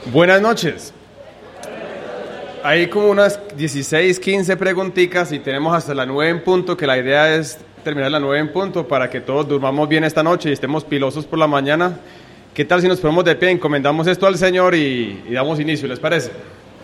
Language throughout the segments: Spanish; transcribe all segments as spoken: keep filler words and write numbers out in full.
Buenas noches. Hay como unas dieciséis, quince preguntitas y tenemos hasta las nueve en punto, que la idea es terminar a las nueve en punto para que todos durmamos bien esta noche y estemos pilosos por la mañana. ¿Qué tal si nos ponemos de pie, encomendamos esto al Señor y, y damos inicio? ¿Les parece?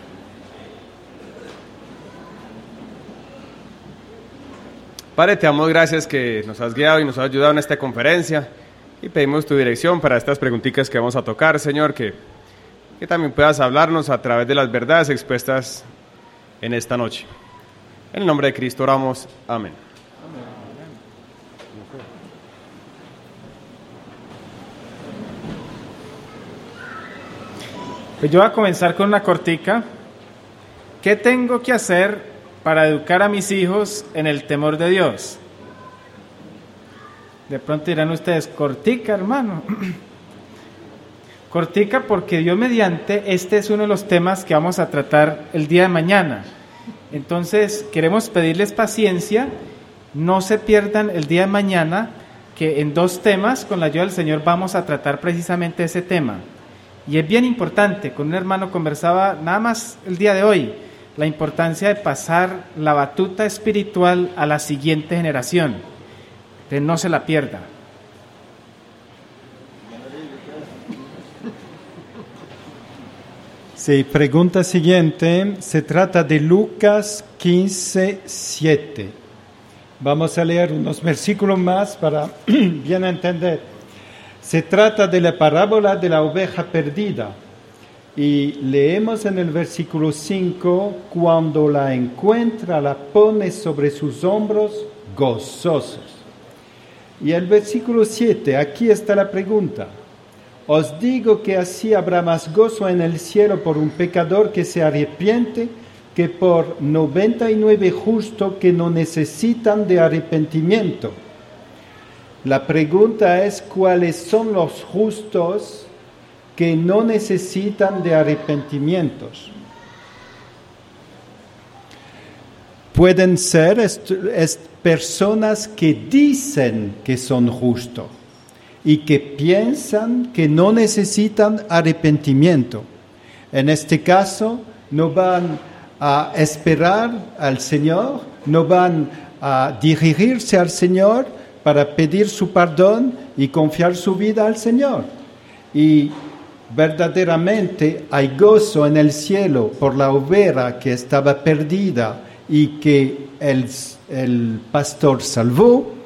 Padre, te damos gracias que nos has guiado y nos has ayudado en esta conferencia y pedimos tu dirección para estas preguntitas que vamos a tocar, Señor, que, que también puedas hablarnos a través de las verdades expuestas en esta noche. En el nombre de Cristo oramos. Amén. Pues yo voy a comenzar con una cortica. ¿Qué tengo que hacer para educar a mis hijos en el temor de Dios? De pronto dirán ustedes, cortica, hermano. Cortica porque Dios mediante, este es uno de los temas que vamos a tratar el día de mañana. Entonces, queremos pedirles paciencia, no se pierdan el día de mañana, que en dos temas, con la ayuda del Señor, vamos a tratar precisamente ese tema. Y es bien importante, con un hermano conversaba nada más el día de hoy, la importancia de pasar la batuta espiritual a la siguiente generación, que no se la pierda. Sí, pregunta siguiente, se trata de Lucas quince, siete. Vamos a leer unos versículos más para bien entender. Se trata de la parábola de la oveja perdida. Y leemos en el versículo cinco, cuando la encuentra, la pone sobre sus hombros gozosos. Y el versículo siete, aquí está la pregunta. Os digo que así habrá más gozo en el cielo por un pecador que se arrepiente que por noventa y nueve justos que no necesitan de arrepentimiento. La pregunta es, ¿cuáles son los justos que no necesitan de arrepentimientos? Pueden ser est- est- personas que dicen que son justos y que piensan que no necesitan arrepentimiento. En este caso, no van a esperar al Señor, no van a dirigirse al Señor para pedir su perdón y confiar su vida al Señor. Y verdaderamente hay gozo en el cielo por la oveja que estaba perdida y que el, el pastor salvó,